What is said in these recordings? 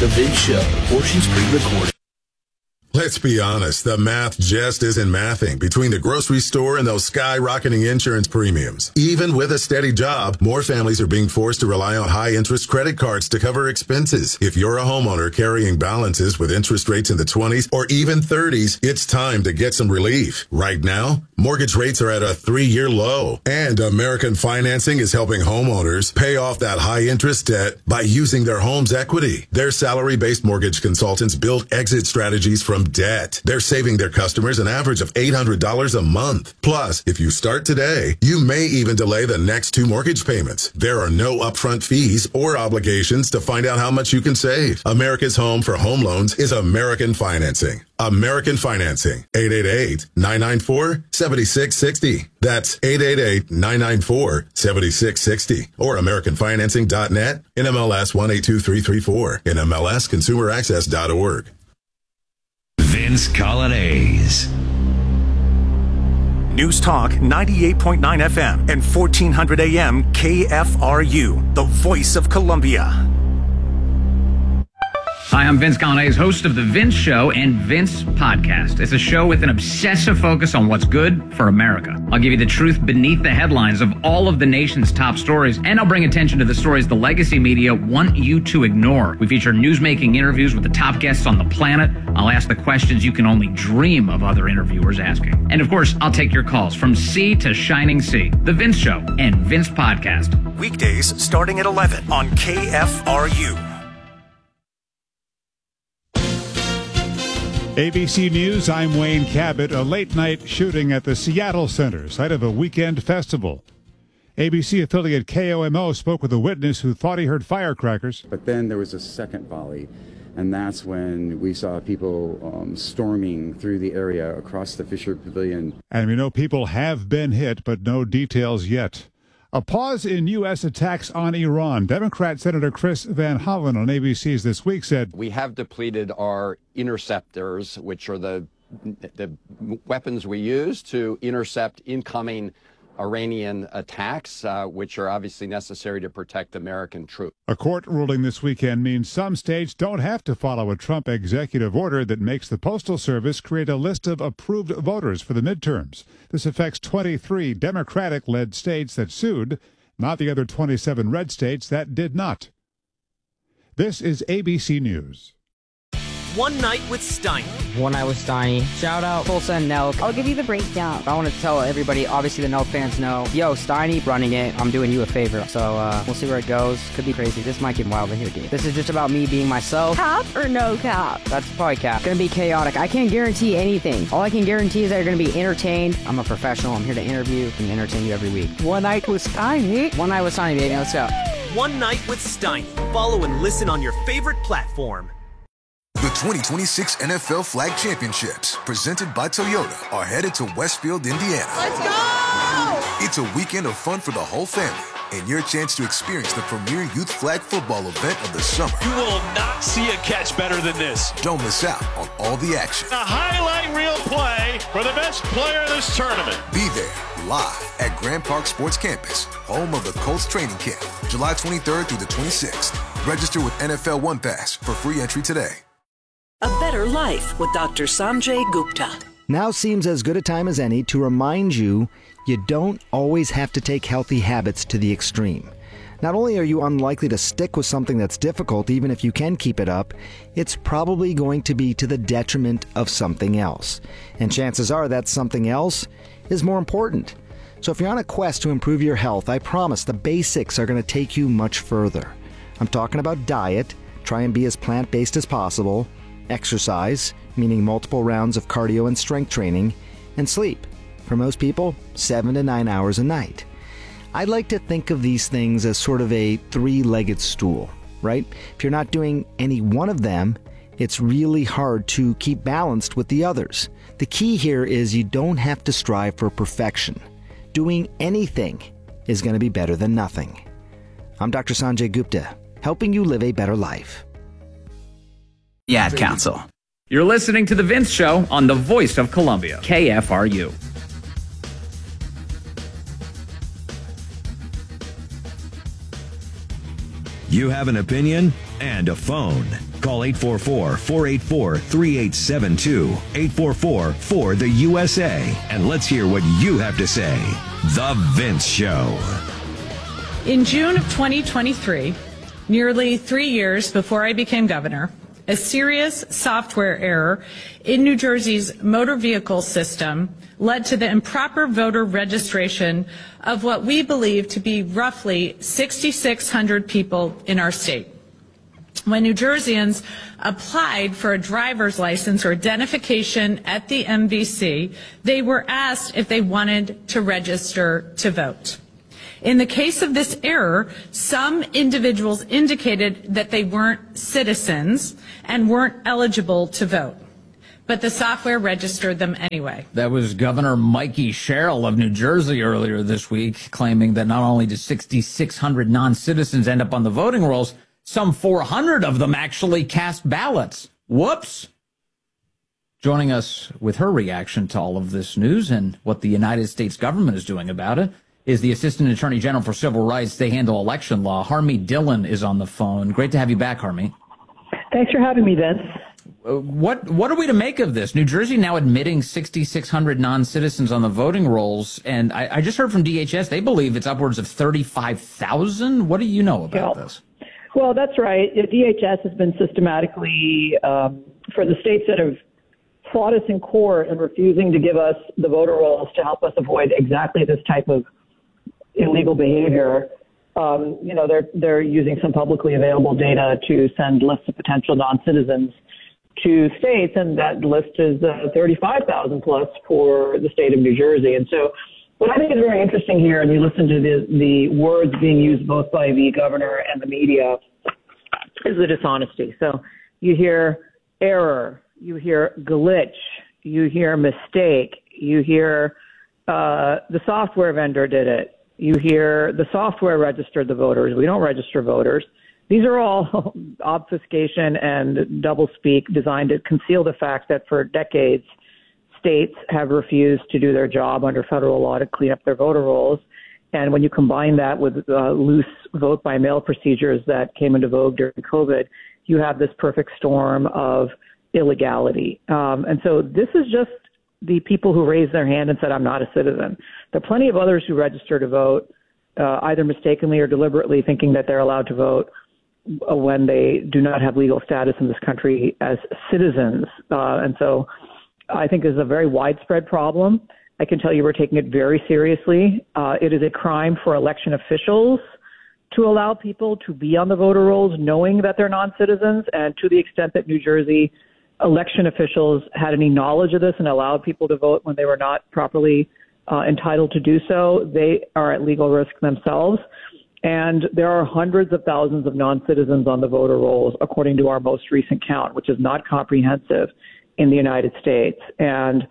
The Vince Show. Portions pre-recorded. Let's be honest, the math just isn't mathing between the grocery store and those skyrocketing insurance premiums. Even with a steady job, more families are being forced to rely on high-interest credit cards to cover expenses. If you're a homeowner carrying balances with interest rates in the 20s or even 30s, it's time to get some relief. Right now, mortgage rates are at a 3-year low, and American Financing is helping homeowners pay off that high-interest debt by using their home's equity. Their salary-based mortgage consultants build exit strategies from debt. They're saving their customers an average of $800 a month. Plus, if you start today, you may even delay the next 2 mortgage payments. There are no upfront fees or obligations to find out how much you can save. America's home for home loans is American Financing. American Financing. 888-994-7660. That's 888-994-7660. Or AmericanFinancing.net. NMLS 182334. NMLSConsumerAccess.org. Vince Colonnese. News Talk 98.9 FM and 1400 AM KFRU, the voice of Columbia. Hi, I'm Vince Colonnese, host of The Vince Show and Vince Podcast. It's a show with an obsessive focus on what's good for America. I'll give you the truth beneath the headlines of all of the nation's top stories, and I'll bring attention to the stories the legacy media want you to ignore. We feature news-making interviews with the top guests on the planet. I'll ask the questions you can only dream of other interviewers asking. And of course, I'll take your calls from sea to shining sea. The Vince Show and Vince Podcast. Weekdays starting at 11 on KFRU. ABC News, I'm Wayne Cabot. A late-night shooting at the Seattle Center, site of a weekend festival. ABC affiliate KOMO spoke with a witness who thought he heard firecrackers. But then there was a second volley, and that's when we saw people storming through the area across the Fisher Pavilion. And we know people have been hit, but no details yet. A pause in U.S. attacks on Iran. Democrat Senator Chris Van Hollen on ABC's This Week said, "We have depleted our interceptors, which are the weapons we use to intercept incoming Iranian attacks, which are obviously necessary to protect American troops." A court ruling this weekend means some states don't have to follow a Trump executive order that makes the Postal Service create a list of approved voters for the midterms. This affects 23 Democratic-led states that sued, not the other 27 red states that did not. This is ABC News. One Night with Steiny. One Night with Steiny. Shout out Tulsa and Nelk. I'll give you the breakdown. I want to tell everybody, obviously the Nelk fans know, yo, Steiny running it, I'm doing you a favor. So we'll see where it goes. Could be crazy. This might get wild in here, dude. This is just about me being myself. Cap or no cap? That's probably cap. Gonna be chaotic. I can't guarantee anything. All I can guarantee is that you're gonna be entertained. I'm a professional. I'm here to interview and entertain you every week. One Night with Steiny. One Night with Steiny, baby. Let's go. One Night with Steiny. Follow and listen on your favorite platform. The 2026 NFL Flag Championships, presented by Toyota, are headed to Westfield, Indiana. Let's go! It's a weekend of fun for the whole family and your chance to experience the premier youth flag football event of the summer. You will not see a catch better than this. Don't miss out on all the action. A highlight reel play for the best player of this tournament. Be there live at Grand Park Sports Campus, home of the Colts training camp, July 23rd through the 26th. Register with NFL One Pass for free entry today. A Better Life with Dr. Sanjay Gupta. Now seems as good a time as any to remind you don't always have to take healthy habits to the extreme. Not only are you unlikely to stick with something that's difficult, even if you can keep it up, it's probably going to be to the detriment of something else. And chances are that something else is more important. So if you're on a quest to improve your health, I promise the basics are going to take you much further. I'm talking about diet. Try and be as plant-based as possible. Exercise, meaning multiple rounds of cardio and strength training, and sleep. For most people, 7 to 9 hours a night. I like to think of these things as sort of a three-legged stool, right? If you're not doing any one of them, it's really hard to keep balanced with the others. The key here is you don't have to strive for perfection. Doing anything is going to be better than nothing. I'm Dr. Sanjay Gupta, helping you live a better life. Yeah, Ad Council. You're listening to The Vince Show on the voice of Columbia, KFRU. You have an opinion and a phone. Call 844-484-3872, 844-4-THE-USA, and let's hear what you have to say. The Vince Show. In June of 2023, nearly 3 years before I became governor, a serious software error in New Jersey's motor vehicle system led to the improper voter registration of what we believe to be roughly 6,600 people in our state. When New Jerseyans applied for a driver's license or identification at the MVC, they were asked if they wanted to register to vote. In the case of this error, some individuals indicated that they weren't citizens and weren't eligible to vote, but the software registered them anyway. That was Governor Mikey Sherrill of New Jersey earlier this week, claiming that not only did 6,600 non-citizens end up on the voting rolls, some 400 of them actually cast ballots. Whoops! Joining us with her reaction to all of this news and what the United States government is doing about it is the Assistant Attorney General for Civil Rights. They handle election law. Harmeet Dillon is on the phone. Great to have you back, Harmeet. Thanks for having me, Vince. What are we to make of this? New Jersey now admitting 6,600 non-citizens on the voting rolls, and I just heard from DHS they believe it's upwards of 35,000. What do you know about this? Well, that's right. DHS has been systematically, for the states that have fought us in court and refusing to give us the voter rolls to help us avoid exactly this type of illegal behavior. They're using some publicly available data to send lists of potential non-citizens to states, and that list is 35,000 plus for the state of New Jersey. And so what I think is very interesting here, and you listen to the words being used both by the governor and the media, is the dishonesty. So you hear error, you hear glitch, you hear mistake, you hear the software vendor did it. You hear the software registered the voters. We don't register voters. These are all obfuscation and doublespeak designed to conceal the fact that for decades, states have refused to do their job under federal law to clean up their voter rolls. And when you combine that with loose vote-by-mail procedures that came into vogue during COVID, you have this perfect storm of illegality. And so this is just the people who raised their hand and said, I'm not a citizen. There are plenty of others who register to vote, either mistakenly or deliberately thinking that they're allowed to vote when they do not have legal status in this country as citizens. And so I think this is a very widespread problem. I can tell you we're taking it very seriously. It is a crime for election officials to allow people to be on the voter rolls knowing that they're non-citizens, and to the extent that New Jersey election officials had any knowledge of this and allowed people to vote when they were not properly entitled to do so, they are at legal risk themselves. And there are hundreds of thousands of non-citizens on the voter rolls, according to our most recent count, which is not comprehensive in the United States. And,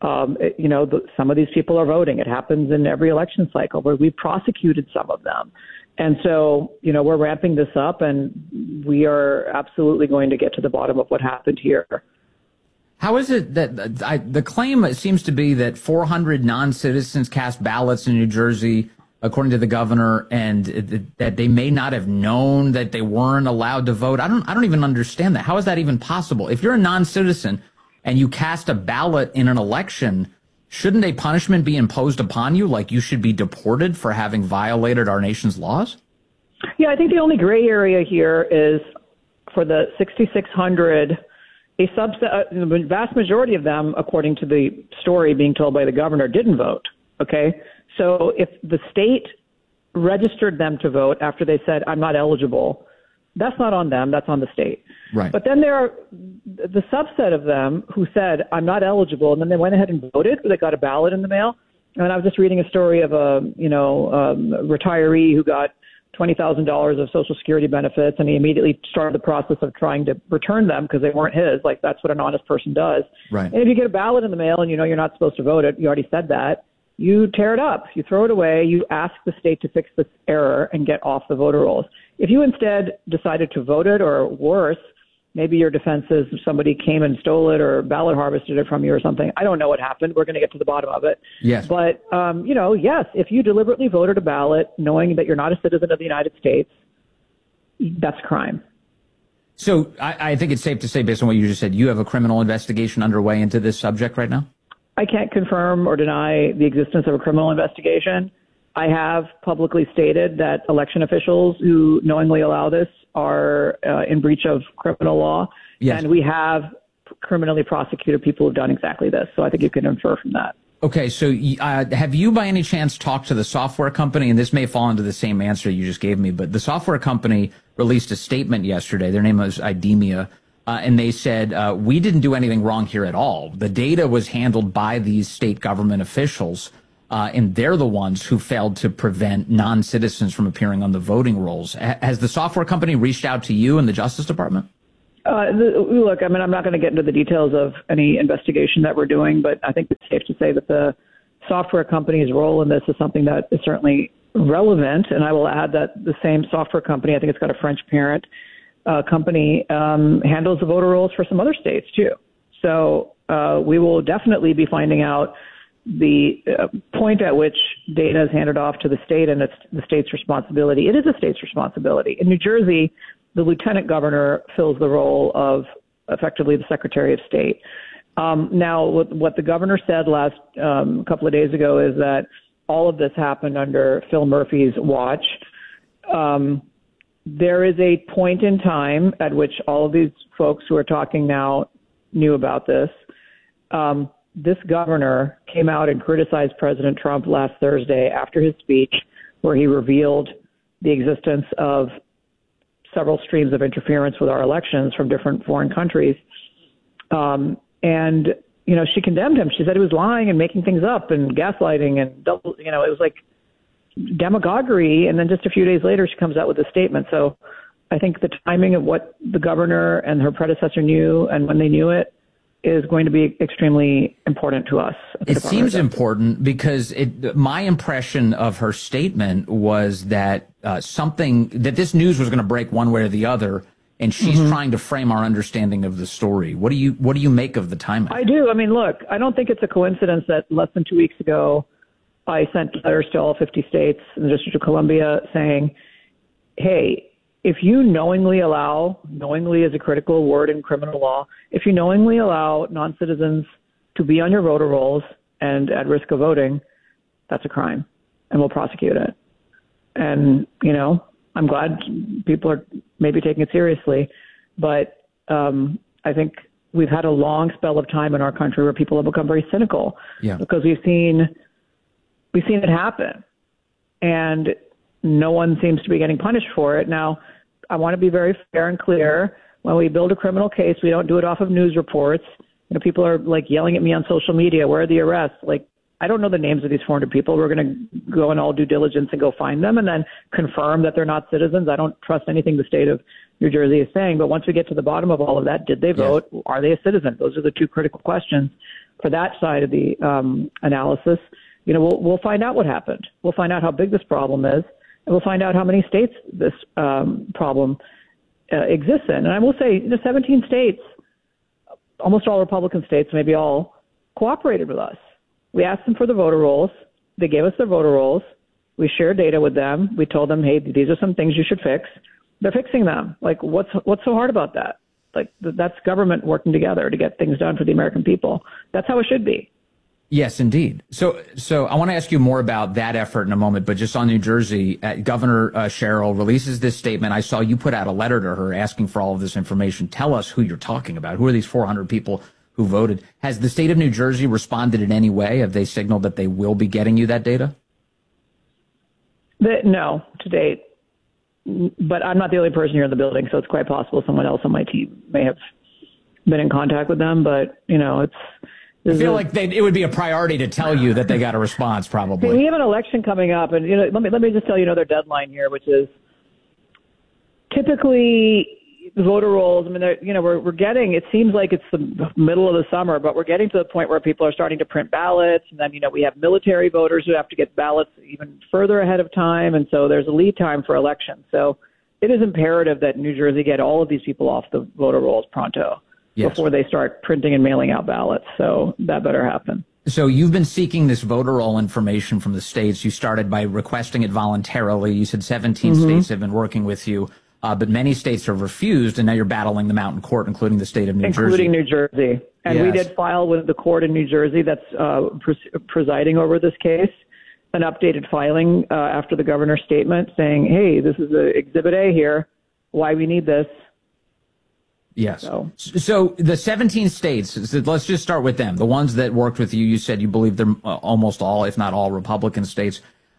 some of these people are voting. It happens in every election cycle, where we've prosecuted some of them. And so, we're ramping this up, and we are absolutely going to get to the bottom of what happened here. How is it that the claim seems to be that 400 non-citizens cast ballots in New Jersey, according to the governor, and that they may not have known that they weren't allowed to vote? I don't even understand that. How is that even possible? If you're a non-citizen and you cast a ballot in an election, shouldn't a punishment be imposed upon you, like you should be deported for having violated our nation's laws? Yeah, I think the only gray area here is for the 6,600, the vast majority of them, according to the story being told by the governor, didn't vote. Okay, so if the state registered them to vote after they said, I'm not eligible, that's not on them, that's on the state. Right. But then there are the subset of them who said, I'm not eligible, and then they went ahead and voted, they got a ballot in the mail. And I was just reading a story of a retiree who got $20,000 of Social Security benefits, and he immediately started the process of trying to return them because they weren't his. Like, that's what an honest person does. Right. And if you get a ballot in the mail and you know you're not supposed to vote it, you already said that, you tear it up, you throw it away, you ask the state to fix this error and get off the voter rolls. If you instead decided to vote it, or worse, maybe your defense is somebody came and stole it or ballot harvested it from you or something. I don't know what happened. We're going to get to the bottom of it. Yes. But, yes, if you deliberately voted a ballot knowing that you're not a citizen of the United States, that's a crime. So I think it's safe to say, based on what you just said, you have a criminal investigation underway into this subject right now? I can't confirm or deny the existence of a criminal investigation. I have publicly stated that election officials who knowingly allow this are in breach of criminal law. Yes. And we have criminally prosecuted people who've done exactly this. So I think you can infer from that. Okay, so have you by any chance talked to the software company? And this may fall into the same answer you just gave me, but the software company released a statement yesterday. Their name was IDEMIA. And they said, we didn't do anything wrong here at all. The data was handled by these state government officials, and they're the ones who failed to prevent non-citizens from appearing on the voting rolls. Has the software company reached out to you and the Justice Department? Look, I mean, I'm not going to get into the details of any investigation that we're doing, but I think it's safe to say that the software company's role in this is something that is certainly relevant. And I will add that the same software company, I think it's got a French parent company, handles the voter rolls for some other states too. So we will definitely be finding out the point at which data is handed off to the state, and it's the state's responsibility. It is a state's responsibility. In New Jersey, the lieutenant governor fills the role of effectively the Secretary of State. Now, what the governor said last couple of days ago is that all of this happened under Phil Murphy's watch. There is a point in time at which all of these folks who are talking now knew about this. This governor came out and criticized President Trump last Thursday after his speech, where he revealed the existence of several streams of interference with our elections from different foreign countries. And, you know, she condemned him. She said he was lying and making things up and gaslighting and double, you know, it was like demagoguery. And then just a few days later, she comes out with a statement. So I think the timing of what the governor and her predecessor knew and when they knew it is going to be extremely important to us. It seems important because my impression of her statement was that that this news was going to break one way or the other, and she's trying to frame our understanding of the story. What do you make of the timing? I do. I mean, look, I don't think it's a coincidence that less than 2 weeks ago, I sent letters to all 50 states in the District of Columbia saying, hey, if you knowingly is a critical word in criminal law, if you knowingly allow non-citizens to be on your voter rolls and at risk of voting, that's a crime, and we'll prosecute it. And, you know, I'm glad people are maybe taking it seriously, but I think we've had a long spell of time in our country where people have become very cynical because we've seen it happen, and no one seems to be getting punished for it. Now, I want to be very fair and clear. When we build a criminal case, we don't do it off of news reports. You know, people are like yelling at me on social media, where are the arrests? Like, I don't know the names of these 400 people. We're going to go in all due diligence and go find them and then confirm that they're not citizens. I don't trust anything the state of New Jersey is saying. But once we get to the bottom of all of that, did they vote? Are they a citizen? Those are the two critical questions for that side of the analysis. You know, we'll find out what happened. We'll find out how big this problem is, and we'll find out how many states this problem exists in. And I will say, 17 states, almost all Republican states, maybe all, cooperated with us. We asked them for the voter rolls. They gave us their voter rolls. We shared data with them. We told them, hey, these are some things you should fix. They're fixing them. Like, what's so hard about that? Like, that's government working together to get things done for the American people. That's how it should be. Yes, indeed. So I want to ask you more about that effort in a moment, but just on New Jersey, Governor Sherrill releases this statement. I saw you put out a letter to her asking for all of this information. Tell us who you're talking about. Who are these 400 people who voted? Has the state of New Jersey responded in any way? Have they signaled that they will be getting you that data? No, to date. But I'm not the only person here in the building, so it's quite possible someone else on my team may have been in contact with them. But, you know, I feel like it would be a priority to tell you that they got a response, probably. We have an election coming up, and, you know, let me just tell you another deadline here, which is typically the voter rolls. I mean, you know, we're getting, it seems like it's the middle of the summer, but we're getting to the point where people are starting to print ballots, and then, you know, we have military voters who have to get ballots even further ahead of time, and so there's a lead time for elections. So it is imperative that New Jersey get all of these people off the voter rolls pronto. Yes. Before they start printing and mailing out ballots. So that better happen. So you've been seeking this voter roll information from the states. You started by requesting it voluntarily. You said 17 states have been working with you. but many states have refused, and now you're battling them out in court, including the state of New Jersey. Including New Jersey. And Yes. we did file with the court in New Jersey that's presiding over this case an updated filing after the governor's statement saying, hey, this is Exhibit A here, why we need this. Yes. So the 17 states, let's just start with them. The ones that worked with you, you said you believe they're almost all, if not all, Republican states.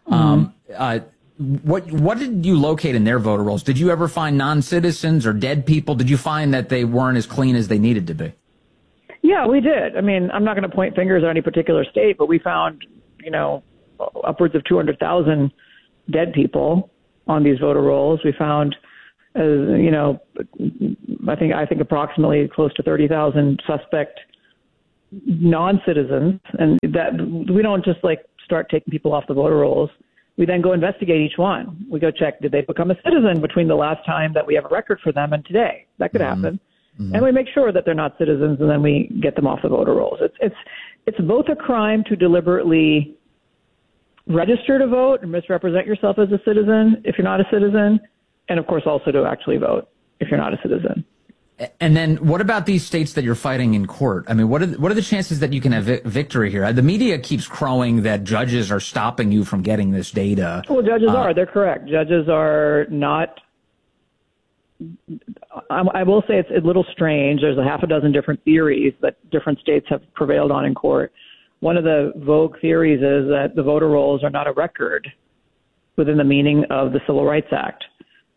What did you locate in their voter rolls? Did you ever find non-citizens or dead people? Did you find that they weren't as clean as they needed to be? Yeah, we did. I mean, I'm not going to point fingers at any particular state, but we found, upwards of 200,000 dead people on these voter rolls. We found, I think approximately close to 30,000 suspect non-citizens, and that we don't just start taking people off the voter rolls. We then go investigate each one. We go check, did they become a citizen between the last time that we have a record for them and today? That could happen. And we make sure that they're not citizens, and then we get them off the voter rolls. It's both a crime to deliberately register to vote and misrepresent yourself as a citizen if you're not a citizen, and of course also to actually vote if you're not a citizen. And then what about these states that you're fighting in court? I mean, what are the chances that you can have victory here? The media keeps crowing that judges are stopping you from getting this data. Well, judges are. They're correct. Judges are not. I will say it's a little strange. There's a half a dozen different theories that different states have prevailed on in court. One of the vogue theories is that the voter rolls are not a record within the meaning of the Civil Rights Act.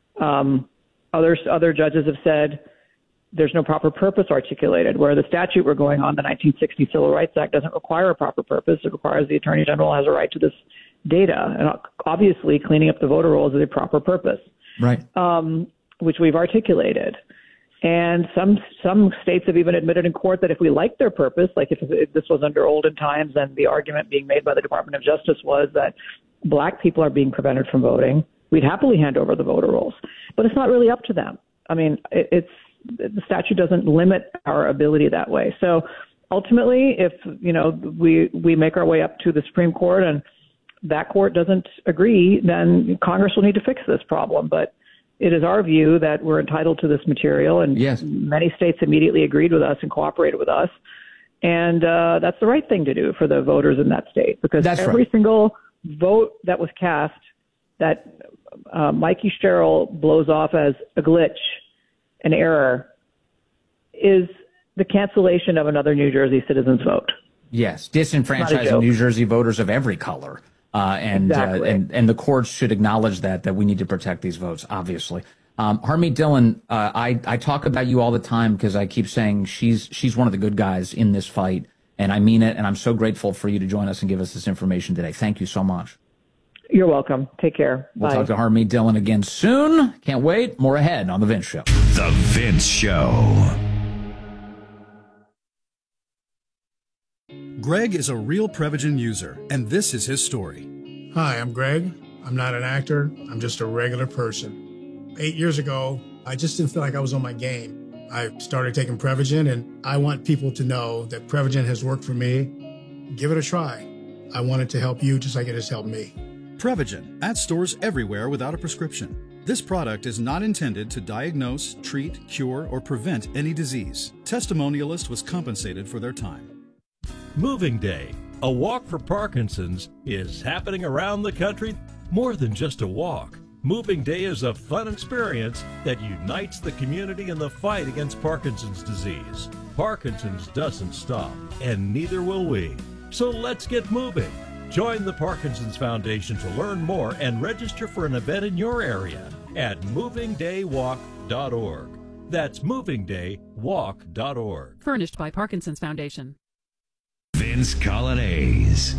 Other judges have said there's no proper purpose articulated, where the statute we're going on, the 1960 Civil Rights Act, doesn't require a proper purpose. It requires the Attorney General has a right to this data. And obviously, cleaning up the voter rolls is a proper purpose. Right. Which we've articulated. And some states have even admitted in court that if we like their purpose, like if this was under olden times, and the argument being made by the Department of Justice was that black people are being prevented from voting, we'd happily hand over the voter rolls. But it's not really up to them. I mean, the statute doesn't limit our ability that way. So ultimately, if we make our way up to the Supreme Court and that court doesn't agree, then Congress will need to fix this problem. But it is our view that we're entitled to this material, and yes, many states immediately agreed with us and cooperated with us. And that's the right thing to do for the voters in that state, because every single vote that was cast that Mikey Sherrill blows off as a glitch, an error, is the cancellation of another New Jersey citizen's vote. Yes, disenfranchising New Jersey voters of every color. Exactly. And the courts should acknowledge that we need to protect these votes, obviously. Harmeet Dillon, I talk about you all the time because I keep saying she's one of the good guys in this fight, and I mean it, and I'm so grateful for you to join us and give us this information today. Thank you so much. You're welcome. Take care. We'll Bye. talk to Harmeet Dillon again soon. Can't wait. More ahead on The Vince Show. The Vince Show. Greg is a real Prevagen user, and this is his story. Hi, I'm Greg. I'm not an actor. I'm just a regular person. 8 years ago, I just didn't feel like I was on my game. I started taking Prevagen, and I want people to know that Prevagen has worked for me. Give it a try. I want it to help you just like it has helped me. Prevagen, at stores everywhere without a prescription. This product is not intended to diagnose, treat, cure, or prevent any disease. Testimonialist was compensated for their time. Moving Day, a walk for Parkinson's, is happening around the country. More than just a walk. Moving Day is a fun experience that unites the community in the fight against Parkinson's disease. Parkinson's doesn't stop, and neither will we. So let's get moving. Join the Parkinson's Foundation to learn more and register for an event in your area at movingdaywalk.org. That's movingdaywalk.org. Furnished by Parkinson's Foundation. Vince Colonnese.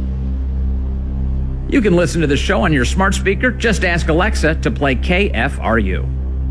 You can listen to the show on your smart speaker. Just ask Alexa to play KFRU.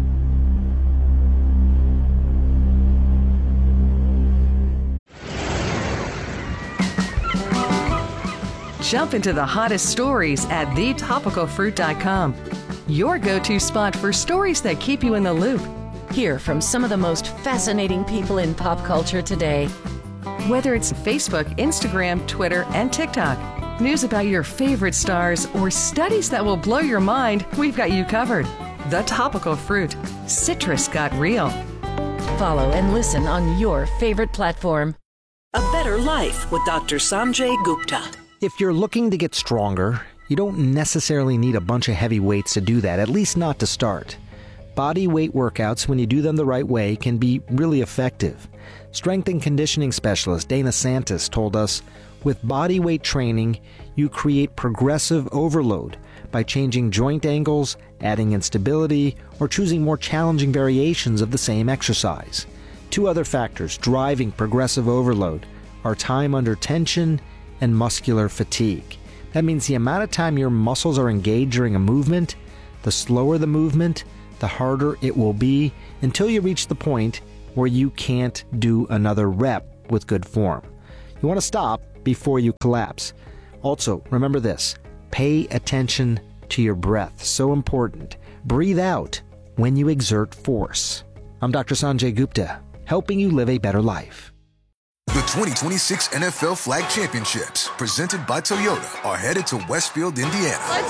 Jump into the hottest stories at thetopicalfruit.com. Your go-to spot for stories that keep you in the loop. Hear from some of the most fascinating people in pop culture today. Whether it's Facebook, Instagram, Twitter, and TikTok, news about your favorite stars, or studies that will blow your mind, we've got you covered. The Topical Fruit. Citrus got real. Follow and listen on your favorite platform. A Better Life with Dr. Sanjay Gupta. If you're looking to get stronger, you don't necessarily need a bunch of heavy weights to do that, at least not to start. Body weight workouts, when you do them the right way, can be really effective. Strength and conditioning specialist Dana Santos told us, with body weight training, you create progressive overload by changing joint angles, adding instability, or choosing more challenging variations of the same exercise. Two other factors driving progressive overload are time under tension and muscular fatigue. That means the amount of time your muscles are engaged during a movement, the slower the movement, the harder it will be until you reach the point where you can't do another rep with good form. You want to stop before you collapse. Also, remember this, pay attention to your breath. So important. Breathe out when you exert force. I'm Dr. Sanjay Gupta, helping you live a better life. The 2026 NFL Flag Championships, presented by Toyota, are headed to Westfield, Indiana. Let's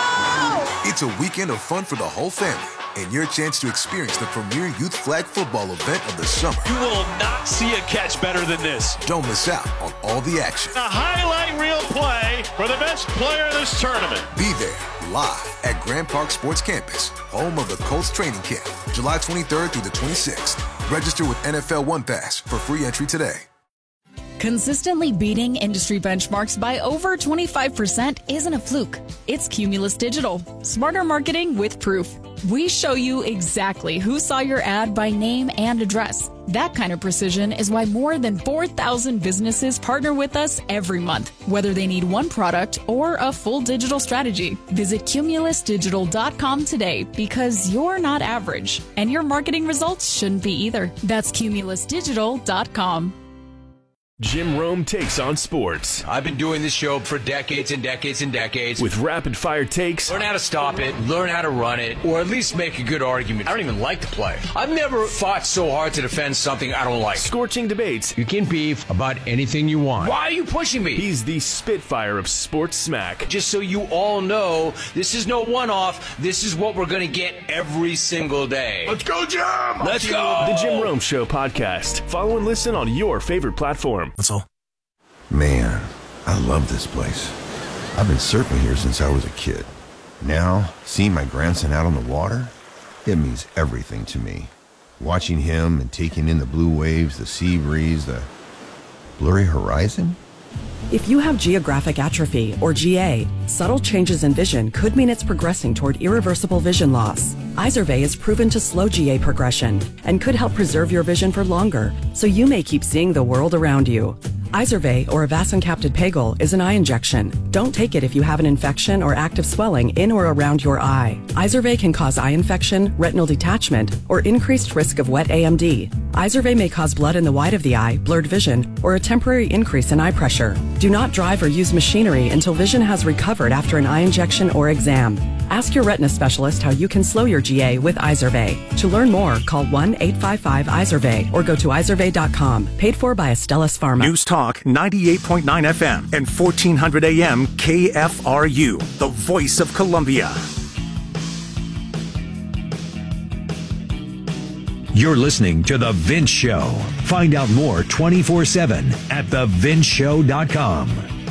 go! It's a weekend of fun for the whole family and your chance to experience the premier youth flag football event of the summer. You will not see a catch better than this. Don't miss out on all the action. A highlight reel play for the best player in this tournament. Be there live at Grand Park Sports Campus, home of the Colts training camp, July 23rd through the 26th. Register with NFL One Pass for free entry today. Consistently beating industry benchmarks by over 25% isn't a fluke. It's Cumulus Digital. Smarter marketing with proof. We show you exactly who saw your ad by name and address. That kind of precision is why more than 4,000 businesses partner with us every month, whether they need one product or a full digital strategy. Visit cumulusdigital.com today because you're not average, and your marketing results shouldn't be either. That's cumulusdigital.com. Jim Rome takes on sports. I've been doing this show for decades and decades and decades. With rapid-fire takes. Learn how to stop it, learn how to run it, or at least make a good argument. I don't even like to play. I've never fought so hard to defend something I don't like. Scorching debates. You can beef about anything you want. Why are you pushing me? He's the Spitfire of sports smack. Just so you all know, this is no one-off. This is what we're going to get every single day. Let's go, Jim! Let's go! The Jim Rome Show podcast. Follow and listen on your favorite platform. That's all. Man, I love this place. I've been surfing here since I was a kid. Now, seeing my grandson out on the water, it means everything to me. Watching him and taking in the blue waves, the sea breeze, the blurry horizon. If you have geographic atrophy, or GA, subtle changes in vision could mean it's progressing toward irreversible vision loss. Izervay is proven to slow GA progression and could help preserve your vision for longer, so you may keep seeing the world around you. Izervay, or avacincaptad pegol, is an eye injection. Don't take it if you have an infection or active swelling in or around your eye. Izervay can cause eye infection, retinal detachment, or increased risk of wet AMD. Izervay may cause blood in the white of the eye, blurred vision, or a temporary increase in eye pressure. Do not drive or use machinery until vision has recovered after an eye injection or exam. Ask your retina specialist how you can slow your GA with Izervay. To learn more, call 1-855-IZERVAY or go to izervay.com. Paid for by Astellas Pharma. News Talk 98.9 FM and 1400 AM KFRU, the voice of Columbia. You're listening to The Vince Show. Find out more 24/7 at thevinceshow.com.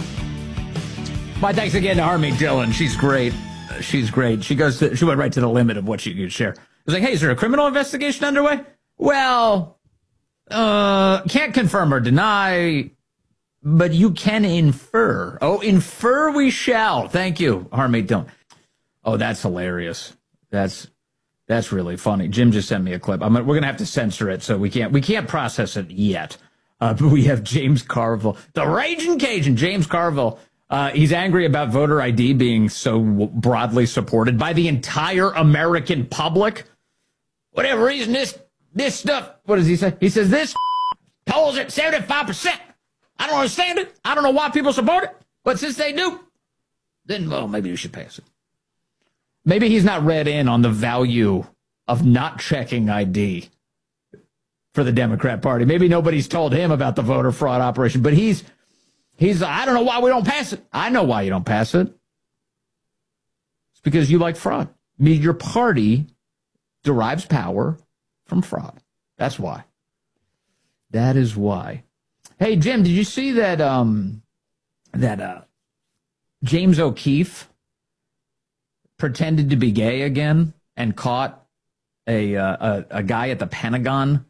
My thanks again to Harmony Dillon. She's great. She's great. She went right to the limit of what she could share. It was like, hey, is there a criminal investigation underway? Well, can't confirm or deny, but you can infer. Oh, infer we shall. Thank you, Harmony Dillon. Oh, that's hilarious. That's really funny. Jim just sent me a clip. We're going to have to censor it, so we can't process it yet. But we have James Carville, the Raging Cajun, James Carville. He's angry about voter ID being so broadly supported by the entire American public. Whatever reason, this stuff, what does he say? He says this polls at 75%. I don't understand it. I don't know why people support it. But since they do, then, well, maybe we should pass it. Maybe he's not read in on the value of not checking ID for the Democrat Party. Maybe nobody's told him about the voter fraud operation, but he's I don't know why we don't pass it. I know why you don't pass it. It's because you like fraud. I mean, your party derives power from fraud. That's why. That is why. Hey, Jim, did you see that James O'Keefe pretended to be gay again and caught a guy at the Pentagon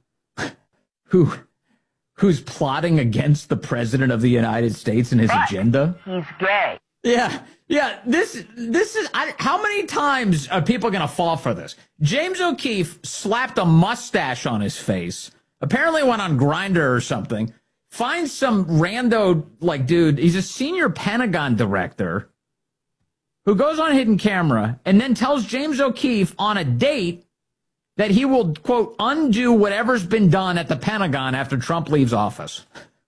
who's plotting against the president of the United States and his agenda? He's gay. Yeah. This is how many times are people going to fall for this? James O'Keefe slapped a mustache on his face. Apparently went on Grindr or something. Finds some rando dude. He's a senior Pentagon director who goes on hidden camera and then tells James O'Keefe on a date that he will, quote, undo whatever's been done at the Pentagon after Trump leaves office.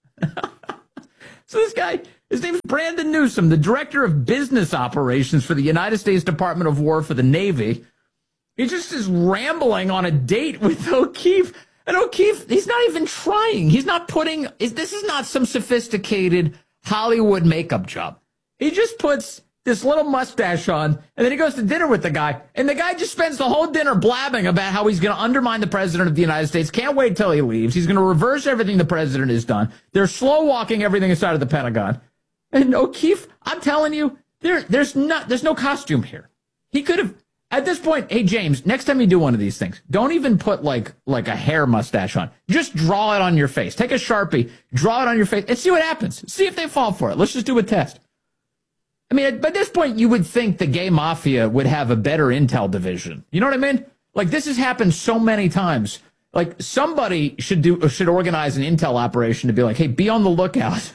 So this guy, his name's Brandon Newsom, the director of business operations for the United States Department of War for the Navy. He just is rambling on a date with O'Keefe. And O'Keefe, he's not even trying. He's not putting, this is not some sophisticated Hollywood makeup job. He just puts this little mustache on, and then he goes to dinner with the guy, and the guy just spends the whole dinner blabbing about how he's going to undermine the president of the United States, can't wait till he leaves. He's going to reverse everything the president has done. They're slow-walking everything inside of the Pentagon. And O'Keefe, I'm telling you, there's no costume here. He could have, at this point, hey, James, next time you do one of these things, don't even put like a hair mustache on. Just draw it on your face. Take a Sharpie, draw it on your face, and see what happens. See if they fall for it. Let's just do a test. I mean, by this point, you would think the gay mafia would have a better intel division. You know what I mean? Like, this has happened so many times. Like, somebody should organize an intel operation to be like, hey, be on the lookout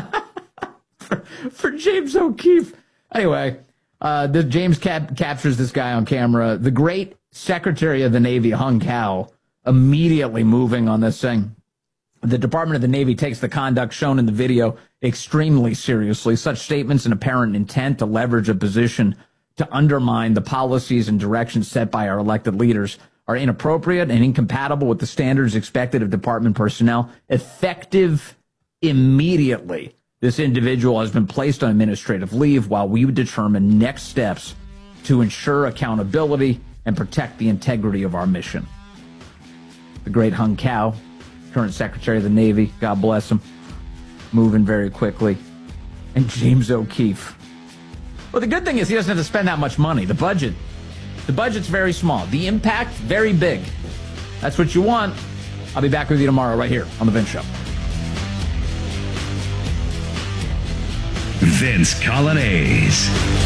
for James O'Keefe. Anyway, James captures this guy on camera. The great Secretary of the Navy, Hung Cao, immediately moving on this thing. The Department of the Navy takes the conduct shown in the video extremely seriously. Such statements and apparent intent to leverage a position to undermine the policies and directions set by our elected leaders are inappropriate and incompatible with the standards expected of department personnel. Effective immediately, this individual has been placed on administrative leave while we would determine next steps to ensure accountability and protect the integrity of our mission. The great Hung Cao, current Secretary of the Navy, God bless him, moving very quickly. And James O'Keefe. Well, the good thing is he doesn't have to spend that much money. The budget's very small. The impact, very big. That's what you want. I'll be back with you tomorrow right here on The Vince Show. Vince Coglianese.